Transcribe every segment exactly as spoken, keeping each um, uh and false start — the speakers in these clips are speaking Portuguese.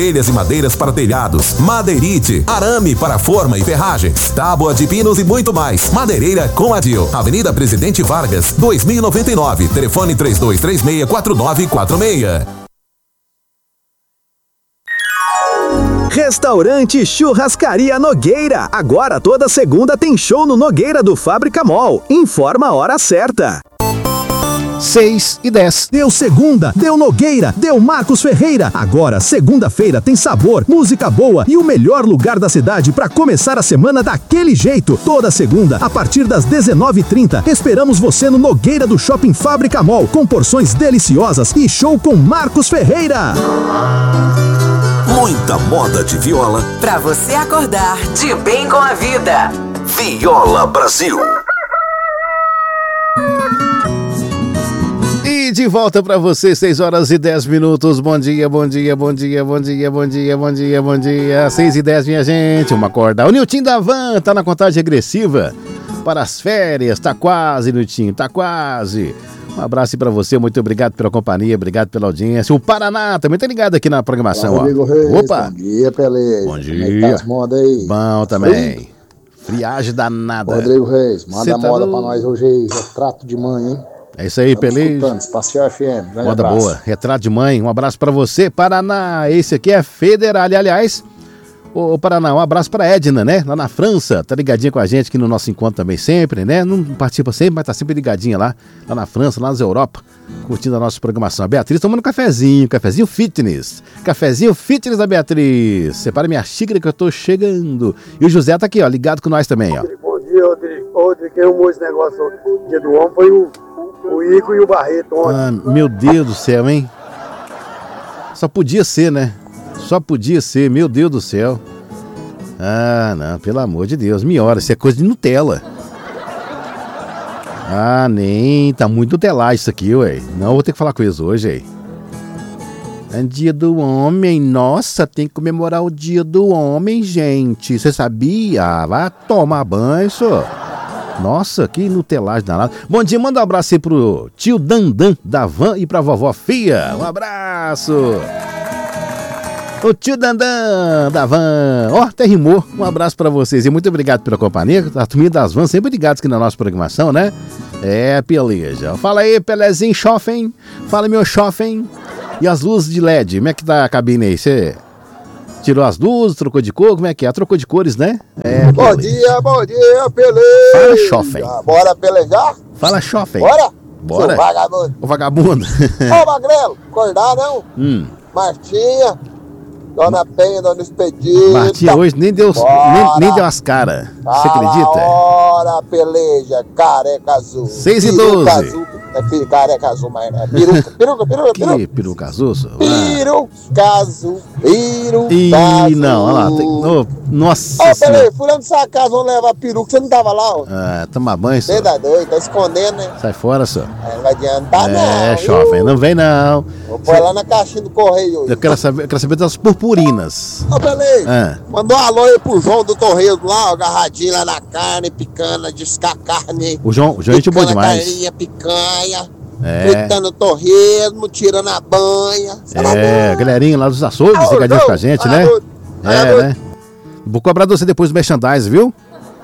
Telhas e madeiras para telhados, madeirite, arame para forma e ferragens, tábua de pinos e muito mais. Madeireira com Adil, Avenida Presidente Vargas, dois mil e noventa e nove, telefone três dois três seis, quatro nove quatro seis. Restaurante Churrascaria Nogueira. Agora toda segunda tem show no Nogueira do Fábrica Mall. Informa a hora certa. seis e dez. Deu segunda, deu Nogueira, deu Marcos Ferreira. Agora, segunda-feira, tem sabor, música boa e o melhor lugar da cidade para começar a semana daquele jeito. Toda segunda, a partir das dezenove e trinta, esperamos você no Nogueira do Shopping Fábrica Mall, com porções deliciosas e show com Marcos Ferreira. Muita moda de viola pra você acordar de bem com a vida. Viola Brasil. E de volta pra você, seis horas e dez minutos. Bom dia, bom dia, bom dia, bom dia, bom dia, bom dia, bom dia. seis e dez, minha gente, uma corda. O Niltinho da Van tá na contagem regressiva para as férias. Tá quase, Niltinho, tá quase. Um abraço pra você, muito obrigado pela companhia, obrigado pela audiência. O Paraná também tá ligado aqui na programação, ó. Reis, Opa! Bom dia, Pelé. Bom dia. Como é que tá as modas aí? Bom também. Frio? Friagem danada. Rodrigo Reis, manda Cê a tá moda do... pra nós hoje aí, retrato de mãe, hein? É isso aí, Pelé. Espacial F M. Grande Moda abraço. boa, retrato de mãe. Um abraço pra você, Paraná. Esse aqui é Federal. Aliás, ô Paraná, um abraço pra Edna, né? Lá na França. Tá ligadinha com a gente aqui no nosso encontro também sempre, né? Não participa sempre, mas tá sempre ligadinha lá. Lá na França, lá nas Europa. Curtindo a nossa programação. A Beatriz tomando um cafezinho, cafezinho fitness. Cafezinho fitness da Beatriz. Separa minha xícara que eu tô chegando. E o José tá aqui, ó, ligado com nós também, ó. Bom dia, Rodrigo. Rodrigo, quem arrumou esse negócio no dia do homem foi o, o Igor e o Barreto ontem. Ah, meu Deus do céu, hein? Só podia ser, né? Só podia ser, meu Deus do céu. Ah, não, pelo amor de Deus, me ora, isso é coisa de Nutella. Ah, nem, tá muito Nutella isso aqui, ué. Não, vou ter que falar com eles hoje, aí. É dia do homem, nossa, tem que comemorar o dia do homem, gente. Você sabia? Vai tomar banho, senhor. Nossa, que Nutelagem danada. Bom dia, manda um abraço aí pro tio Dandan da Van e pra vovó Fia. Um abraço. O tio Dandan da Van. Ó, oh, até rimou. Um abraço pra vocês e muito obrigado pela companhia. A turminha das Van sempre ligados aqui na nossa programação, né? É, beleza. Fala aí, Pelezinho, Schoffen. Fala, meu Schoffen. E as luzes de L E D, como é que tá a cabine aí? Você tirou as luzes, trocou de cor? Como é que é? Trocou de cores, né? É, bom dia, bom dia, Pelé. Fala, Schoffen. Bora pelejar? Fala, Schoffen. Bora? Bora. Seu vagabundo. O vagabundo. Ô, Magrelo, acordar não? Hum. Martinha, Dona Penha, Dona Expedita. Martinha hoje nem deu, nem, nem deu as caras. Você acredita? Bora, peleja, careca azul. seis e doze. Azul. É filho, careca azul, mas é peruca, peruca, peruca, peruca. Que peruca azul, senhor? Peruca azul, peruca Ih, azul. não, olha lá. Tem, oh, nossa Ô, senhora. peraí, fulano dessa casa, vamos levar peruca, você não tava lá, ó. Ah, toma banho, senhor. Você tá doido, tá escondendo, né? Sai fora, senhor. É, não vai adiantar, é, não. É, Schoffen, não vem não. Vou pôr lá na caixinha do correio hoje. Eu quero saber, eu quero saber das purpurinas. Ô, beleza. Ah. Mandou um alô aí pro João do Correio lá, ó, agarradinho lá na carne, picando, descar carne. O João, o João é gente boa demais. Carninha, picanha. É. Fritando torresmo, tirando a banha. É, galerinha lá dos açougues, ligadinhos com a gente, né? É, né? Vou cobrar de você depois do merchandise, viu?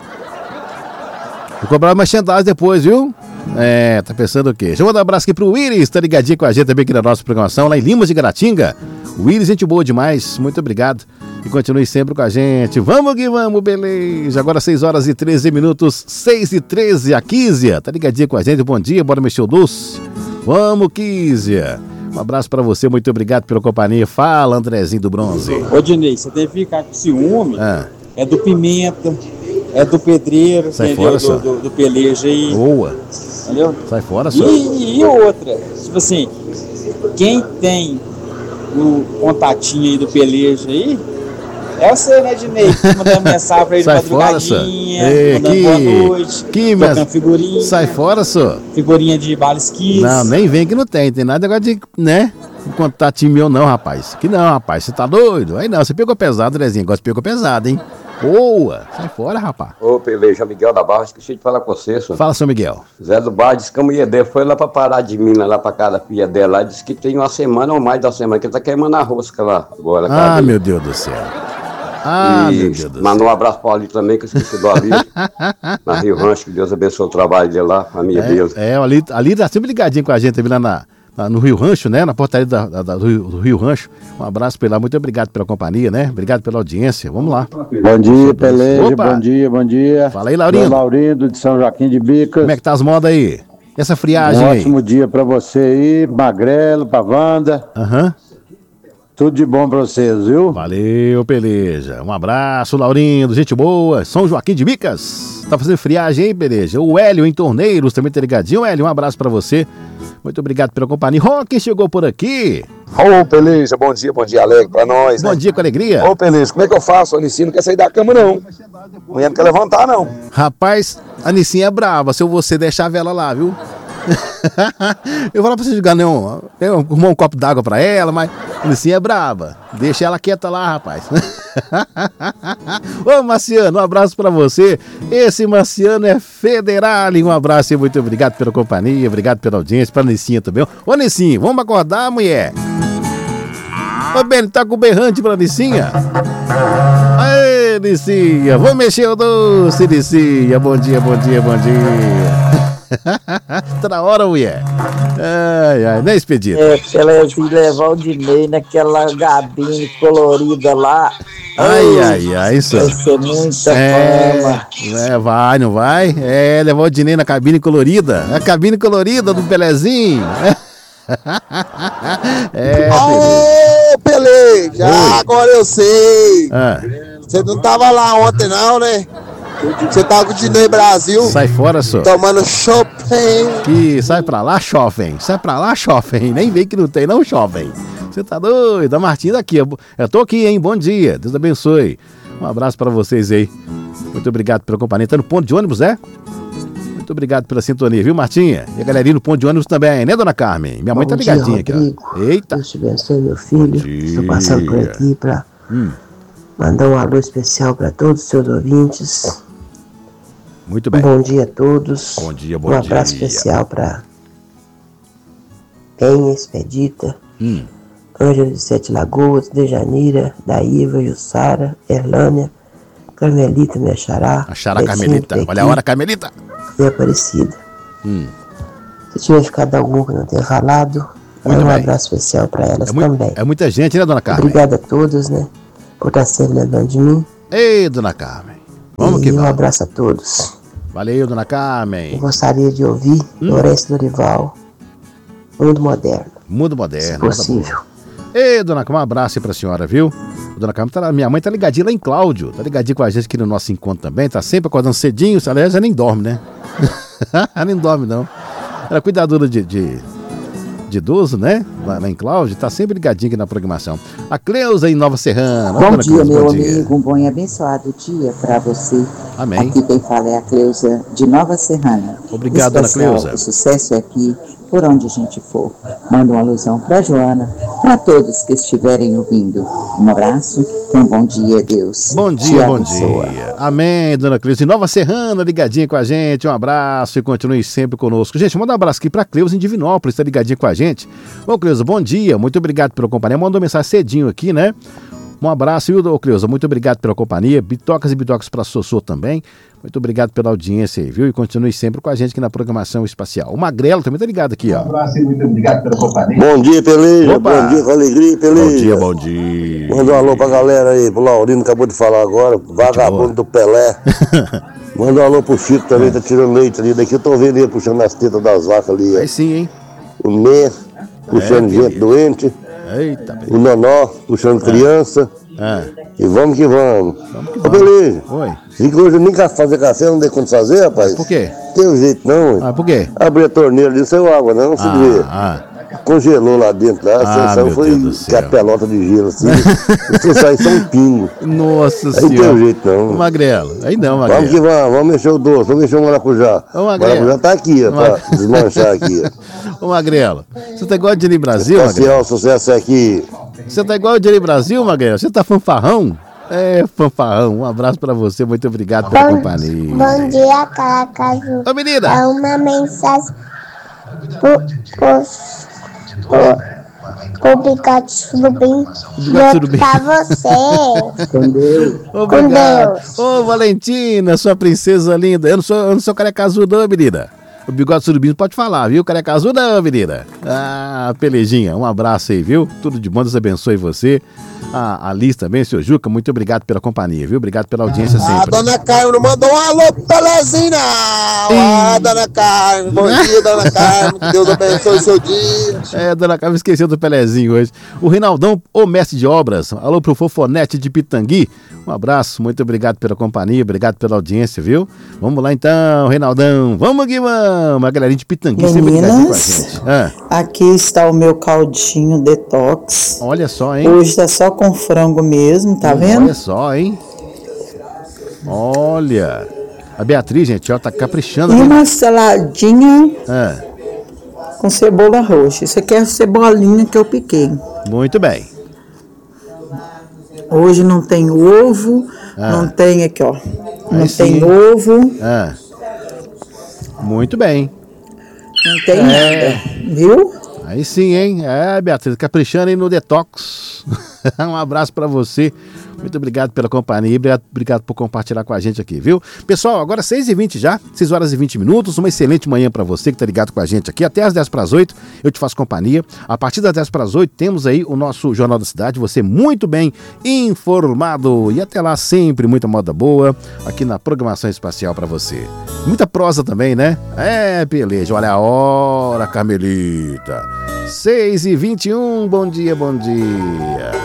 Vou cobrar o merchandise depois, viu? É, tá pensando o quê? Deixa eu mandar um abraço aqui pro Iris, tá ligadinho com a gente também aqui na nossa programação, lá em Limas de Garatinga. O Iris, gente boa demais, muito obrigado. E continue sempre com a gente. Vamos que vamos, beleza. Agora seis horas e treze minutos, seis e treze, a Kísia, tá ligadinho com a gente, bom dia, bora mexer o doce. Vamos, Kísia. Um abraço pra você, muito obrigado pela companhia. Fala, Andrezinho do Bronze. Ô, Dinei, você deve ficar com ciúme. Ah. É do Pimenta, é do Pedreiro, sai entendeu? Fora, do, do, do Peleja aí. Boa. Entendeu? Sai fora, só. E, e outra, tipo assim, quem tem o contatinho aí do Peleja aí, é você, né, Dinei? Mandando mensagem pra ele de madrugadinha, mandando que, boa noite, que trocando figurinha. Sai fora, só. Figurinha de Vales Kiss. Não, nem vem que não tem, tem nada agora de, né? Contatinho meu não, rapaz. Que não, rapaz, você tá doido? Aí não, você pegou pesado, Andrezinho, agora você pegou pesado, hein? Boa! Sai fora, rapaz. Ô, Peleja, Miguel da Barra, esqueci de falar com você, senhor. Fala, seu Miguel. Zé do Bar disse que a mulher dele foi lá pra parar de mina, lá pra casa da filha dela, lá, disse que tem uma semana ou mais de uma semana, que ele tá queimando a rosca lá agora. Ah, meu Deus do céu. Ah, e meu Deus do mandou céu. um abraço pra Ali também, que eu esqueci do Ali, na Rio Rancho, que Deus abençoe o trabalho dele lá, a família É, dele. é, ali, ali tá sempre ligadinho com a gente, ali lá na, na- no Rio Rancho, né? Na portaria da, da- da- do, Rio, do Rio Rancho. Um abraço pra ele lá, muito obrigado pela companhia, né? Obrigado pela audiência. Vamos lá. Bom dia, Peleja, Opa. bom dia, bom dia. Fala aí, Laurindo. Sou Laurindo de São Joaquim de Bicas. Como é que tá as modas aí? Essa friagem Um aí? ótimo dia pra você aí, Magrelo, pra Wanda. Aham. Tudo de bom pra vocês, viu? Valeu, Peleja. Um abraço, Laurindo, gente boa. São Joaquim de Bicas. Tá fazendo friagem, hein, Peleja? O Hélio em Torneiros também tá ligadinho. Hélio, um abraço pra você. Muito obrigado pela companhia. Rock chegou por aqui. Ô, Peleja, bom dia, bom dia, alegre pra nós, Bom né? dia com alegria. Ô, Peleja, como é que eu faço? A Anicinha não quer sair da cama, não. Mulher não quer levantar, não. Rapaz, a Nissinha é brava se você deixar a vela lá, viu? Eu vou falar pra você jogar, não. Eu arrumar um copo d'água pra ela, mas a Nissinha é brava. Deixa ela quieta lá, rapaz. Ô, Marciano, um abraço pra você. Esse Marciano é federal. Um abraço e muito obrigado pela companhia, obrigado pela audiência, pra Nissinha também. Ô, Nissinha, vamos acordar, mulher? Ô, Ben, tá com o berrante pra Nissinha? Aê, Nissinha, vou mexer o doce, Nissinha. Bom dia, bom dia, bom dia. Tá na hora, mulher. Ai, ai, né, Expedito? É, Peleja, fui levar o Dinei naquela gabine colorida lá. Ai, ai, ai, isso. Vai ser muita É, fama. é, vai, não vai? É, levar o Dinei na cabine colorida. A cabine colorida do Pelezinho. É, Ô, Peleja, Oi. agora eu sei. Ah, Você não tava lá ontem, não, né? Você tava com o Dinei Brasil, sai fora, só. tomando chopp. Que sai pra lá, jovem. Sai pra lá, jovem. Nem vem que não tem, não, jovem. Você tá doido? A Martinha daqui. Eu eu tô aqui, hein? Bom dia. Deus abençoe. Um abraço pra vocês aí. Muito obrigado pela companhia. Tá no ponto de ônibus, é? Muito obrigado pela sintonia, viu, Martinha? E a galerinha no ponto de ônibus também, né, dona Carmen? Minha mãe Bom tá ligadinha dia, aqui, ó. Eita. Deus te abençoe, meu filho. Estou passando por aqui para Hum, mandar um alô especial para todos os seus ouvintes. muito Um bem. bom dia a todos. Bom dia, bom um abraço dia. especial para Penha, Expedita, Hum, Ângela de Sete Lagoas, Dejanira, Daíva, Jussara, Erlânia, Carmelita, minha xará. a Xará Betinho, Carmelita. Pequi Olha a hora, Carmelita. E Aparecida. Hum, Se tiver ficado algum que eu não tenha falado, Muito um bem. abraço especial para elas é, mui- também. é muita gente, né, dona Carmen? Obrigado a todos, né? Por estar sempre lembrando de mim. Ei, dona Carmen. Vamos e que um vamos. abraço a todos. Valeu, dona Eu Carmen. gostaria de ouvir Hum. Lourenço Dorival, Mundo Moderno, Mundo se moderno. possível. Ei, dona Carmen, um abraço aí pra senhora, viu? Dona Carmen, tá lá, minha mãe tá ligadinha lá em Cláudio. Tá ligadinha com a gente aqui no nosso encontro também. Tá sempre acordando cedinho. Aliás, ela nem dorme, né? Ela nem dorme, não. Ela é cuidadora de, de, de idoso, né? Lá, lá em Cláudio. Tá sempre ligadinha aqui na programação. A Cleusa em Nova Serrana. Ó, Bom dona dia, Cleusa, meu bom dia. amigo. Um bom e abençoado dia para você. Amém. Aqui quem fala é a Cleusa de Nova Serrana. Obrigado, dona Especial, Cleusa. O sucesso é aqui, por onde a gente for. Manda uma alusão para Joana, para todos que estiverem ouvindo. Um abraço, um bom dia, Deus. Bom te dia, bom abençoa. dia. Amém, dona Cleusa. Em Nova Serrana, ligadinha com a gente. Um abraço e continue sempre conosco. Gente, manda um abraço aqui pra Cleusa em Divinópolis, tá ligadinha com a gente. Ô, Cleusa, bom dia. Muito obrigado pela companhia. Mandou mensagem cedinho aqui, né? Um abraço, viu, ô, Cleusa? Muito obrigado pela companhia. Bitocas e bitocas pra Sossô também. Muito obrigado pela audiência aí, viu? E continue sempre com a gente aqui na programação espacial. O Magrelo também tá ligado aqui, ó. Um abraço e muito obrigado pela companhia. Bom dia, Peleja. Opa. Bom dia com alegria, Peleja. Bom dia, bom dia. Manda um alô pra galera aí, pro Laurino, acabou de falar agora, vagabundo do Pelé. Manda um alô pro Chico também, tá tirando leite ali. Daqui eu tô vendo ele puxando as tetas das vacas ali. Ó. Aí sim, hein? O Né, puxando É, gente querido. doente. Eita, O Nonó, puxando criança. Ah, E vamos que vamos. vamos que Ô, vamos. Peleja, Oi. vi que hoje eu nem quero fazer café, não tem como fazer, rapaz. Por quê? Tem jeito não, ué. Ah, por quê? Abri a torneira ali, saiu água não, você vê. Ah, Congelou lá dentro, lá, Ah, a sensação meu foi Deus do que a céu. pelota de gelo assim. Você sai só um pingo. ah. Nossa Aí senhora. não tem jeito não. Ô, Magrelo. Aí não, Vamos que Magrelo. vamos, vamos mexer o doce, vamos mexer o maracujá. Ô, O Magrelo. maracujá tá aqui, ó, Ma- pra desmanchar aqui, ó. Ô, Magrelo. Você tá igual o Dini Brasil, Magrelo? Social, sucesso é aqui. Você tá igual o Dini Brasil, Magrelo? Você tá fanfarrão? É, fanfarrão, um abraço pra você, muito obrigado pela Bom, companhia. bom dia, Caracazu. Ô, menina. É uma mensagem pro, pro, pro, pro Bigode Surubim pra você. Com Deus. Com Obrigado. Deus. Ô, Valentina, sua princesa linda. Eu não sou, eu não sou carecazu não, menina. O Bigode Surubim pode falar, viu? Carecazu não, menina. Ah, Pelejinha, um abraço aí, viu? Tudo de bom, Deus abençoe você. A Alice também, seu Juca, muito obrigado pela companhia, viu? Obrigado pela audiência sempre. A dona Carmen não mandou um alô pro Pelezinho, não. Ah, dona Carmen, bom dia, dona Carmen. Que Deus abençoe o seu dia. É, dona Carmen esqueceu do Pelezinho hoje. O Reinaldão, o mestre de obras. Alô pro Fofonete de Pitangui. Um abraço, muito obrigado pela companhia, obrigado pela audiência, viu? Vamos lá então, Reinaldão. Vamos que vamos. A galerinha de Pitangui sempre ligadinha com a gente. Ah. Aqui está o meu caldinho detox. Olha só, hein? Hoje tá só com frango mesmo, tá hum, vendo? Olha só, hein? Olha. A Beatriz, gente, ó, tá caprichando. E uma saladinha ah. com cebola roxa. Isso aqui é a cebolinha que eu piquei. Muito bem. Hoje não tem ovo, ah. não tem aqui, ó. Não Aí tem sim. ovo. Ah. Muito bem. Não tem é. nada, viu? Aí sim, hein? É, Beatriz, caprichando aí no detox. Um abraço pra você. Muito obrigado pela companhia. Obrigado, obrigado por compartilhar com a gente aqui, viu? Pessoal, agora seis e vinte já, seis horas e vinte minutos. Uma excelente manhã pra você que tá ligado com a gente aqui. Até às dez para as oito eu te faço companhia. A partir das dez para as oito temos aí o nosso Jornal da Cidade. Você muito bem informado. E até lá sempre muita moda boa aqui na programação espacial pra você. Muita prosa também, né? É, beleza. Olha a hora, Carmelita. seis e vinte e um, bom dia, bom dia.